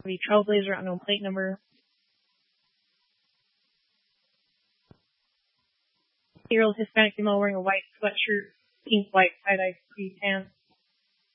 The Trailblazer, unknown plate number. Eight-year-old Hispanic female wearing a white sweatshirt, pink, white tie-dye, pants.